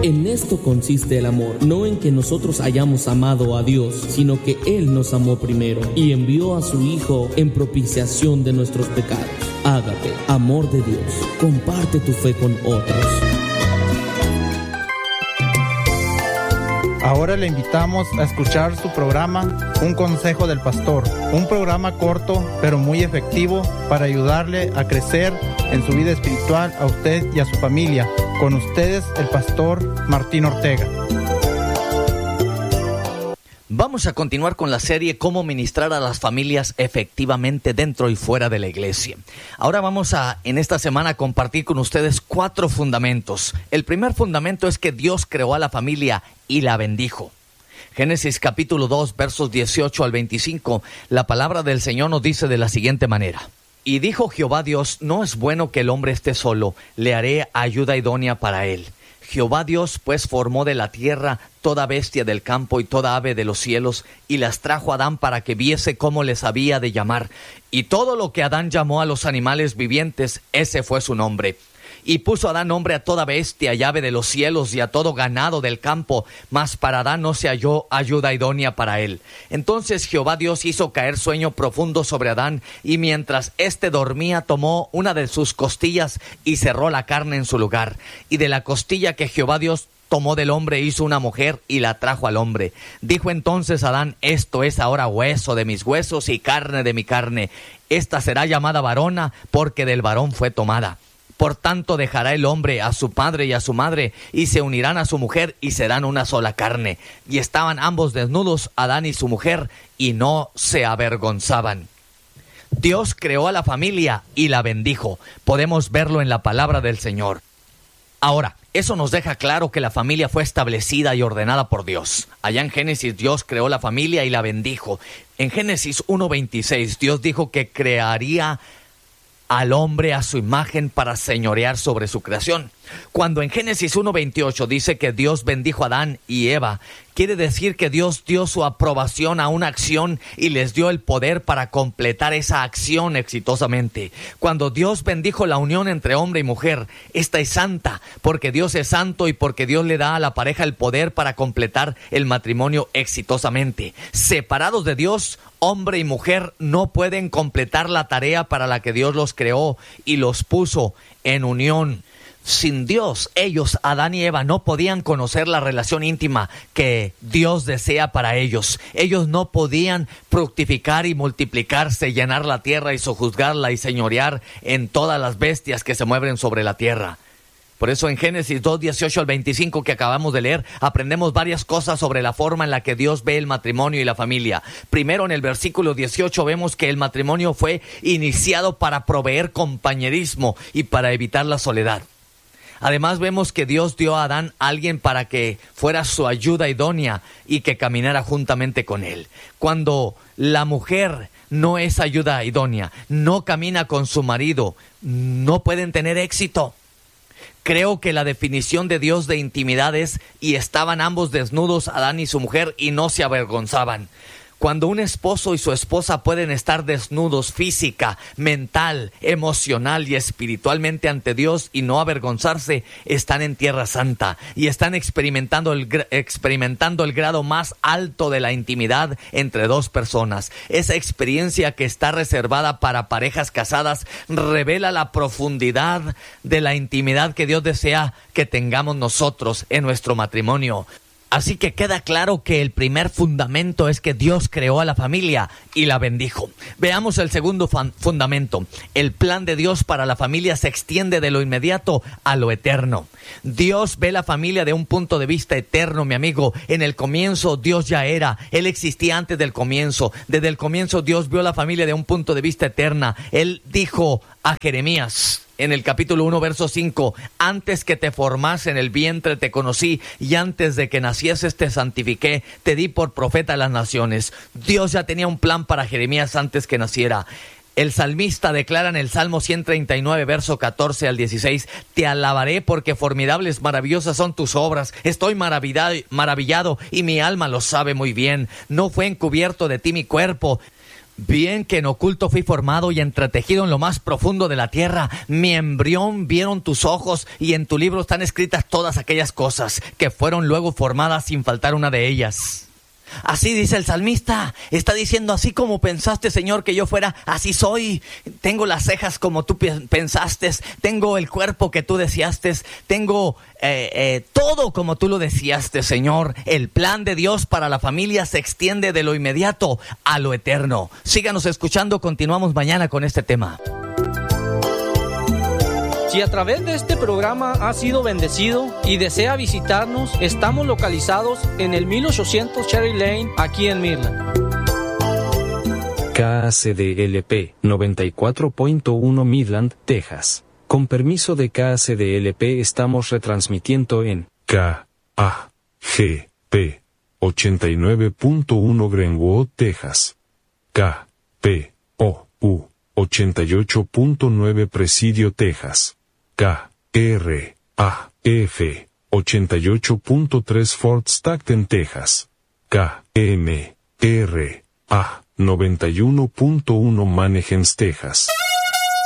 En esto consiste el amor, no en que nosotros hayamos amado a Dios, sino que Él nos amó primero y envió a su Hijo en propiciación de nuestros pecados. Ágape, amor de Dios. Comparte tu fe con otros. Ahora le invitamos a escuchar su programa Un Consejo del Pastor, un programa corto pero muy efectivo para ayudarle a crecer en su vida espiritual a usted y a su familia. Con ustedes, el pastor Martín Ortega. Vamos a continuar con la serie Cómo ministrar a las familias efectivamente dentro y fuera de la iglesia. Ahora vamos a, en esta semana, compartir con ustedes 4 fundamentos. El primer fundamento es que Dios creó a la familia y la bendijo. Génesis capítulo 2, versos 18 al 25, la palabra del Señor nos dice de la siguiente manera. Y dijo Jehová Dios, no es bueno que el hombre esté solo, le haré ayuda idónea para él. Jehová Dios pues formó de la tierra toda bestia del campo y toda ave de los cielos, y las trajo a Adán para que viese cómo les había de llamar. Y todo lo que Adán llamó a los animales vivientes, ese fue su nombre. Y puso Adán nombre a toda bestia y ave de los cielos y a todo ganado del campo, mas para Adán no se halló ayuda idónea para él. Entonces Jehová Dios hizo caer sueño profundo sobre Adán, y mientras éste dormía tomó una de sus costillas y cerró la carne en su lugar. Y de la costilla que Jehová Dios tomó del hombre hizo una mujer y la trajo al hombre. Dijo entonces Adán, esto es ahora hueso de mis huesos y carne de mi carne. Esta será llamada varona, porque del varón fue tomada. Por tanto dejará el hombre a su padre y a su madre, y se unirán a su mujer, y serán una sola carne. Y estaban ambos desnudos, Adán y su mujer, y no se avergonzaban. Dios creó a la familia y la bendijo. Podemos verlo en la palabra del Señor. Ahora, eso nos deja claro que la familia fue establecida y ordenada por Dios. Allá en Génesis, Dios creó la familia y la bendijo. En Génesis 1:26, Dios dijo que crearía al hombre a su imagen para señorear sobre su creación. Cuando en Génesis 1:28 dice que Dios bendijo a Adán y Eva, quiere decir que Dios dio su aprobación a una acción y les dio el poder para completar esa acción exitosamente. Cuando Dios bendijo la unión entre hombre y mujer, esta es santa, porque Dios es santo y porque Dios le da a la pareja el poder para completar el matrimonio exitosamente. Separados de Dios, hombre y mujer no pueden completar la tarea para la que Dios los creó y los puso en unión. Sin Dios, ellos, Adán y Eva, no podían conocer la relación íntima que Dios desea para ellos. Ellos no podían fructificar y multiplicarse, llenar la tierra y sojuzgarla y señorear en todas las bestias que se mueven sobre la tierra. Por eso en Génesis 2, 18 al 25 que acabamos de leer, aprendemos varias cosas sobre la forma en la que Dios ve el matrimonio y la familia. Primero, en el versículo 18 vemos que el matrimonio fue iniciado para proveer compañerismo y para evitar la soledad. Además vemos que Dios dio a Adán a alguien para que fuera su ayuda idónea y que caminara juntamente con él. Cuando la mujer no es ayuda idónea, no camina con su marido, no pueden tener éxito. Creo que la definición de Dios de intimidad es, y estaban ambos desnudos, Adán y su mujer, y no se avergonzaban. Cuando un esposo y su esposa pueden estar desnudos física, mental, emocional y espiritualmente ante Dios y no avergonzarse, están en tierra santa y están experimentando el grado más alto de la intimidad entre dos personas. Esa experiencia que está reservada para parejas casadas revela la profundidad de la intimidad que Dios desea que tengamos nosotros en nuestro matrimonio. Así que queda claro que el primer fundamento es que Dios creó a la familia y la bendijo. Veamos el segundo fundamento. El plan de Dios para la familia se extiende de lo inmediato a lo eterno. Dios ve la familia de un punto de vista eterno, mi amigo. En el comienzo Dios ya era. Él existía antes del comienzo. Desde el comienzo Dios vio la familia de un punto de vista eterna. Él dijo a Jeremías, en el capítulo 1, verso 5, antes que te formase en el vientre te conocí, y antes de que nacieses te santifiqué, te di por profeta a las naciones. Dios ya tenía un plan para Jeremías antes que naciera. El salmista declara en el Salmo 139, verso 14 al 16, te alabaré porque formidables, maravillosas son tus obras. Estoy maravillado y mi alma lo sabe muy bien. No fue encubierto de ti mi cuerpo, Bien que en oculto fui formado y entretejido en lo más profundo de la tierra. Mi embrión vieron tus ojos, y en tu libro están escritas todas aquellas cosas que fueron luego formadas sin faltar una de ellas. Así dice el salmista, está diciendo: así como pensaste, Señor, que yo fuera, así soy. Tengo las cejas como tú pensaste, tengo el cuerpo que tú deseaste, tengo todo como tú lo deseaste, Señor. El plan de Dios para la familia se extiende de lo inmediato a lo eterno. Síganos escuchando, continuamos mañana con este tema. Si a través de este programa ha sido bendecido y desea visitarnos, estamos localizados en el 1800 Cherry Lane, aquí en Midland. KACDLP 94.1 Midland, Texas. Con permiso de KACDLP estamos retransmitiendo en KAGP 89.1 Greenwood, Texas. KPOU 88.9 Presidio, Texas. KRAF 88.3 Fort Stockton, Texas. KMRA 91.1 Manheim, Texas.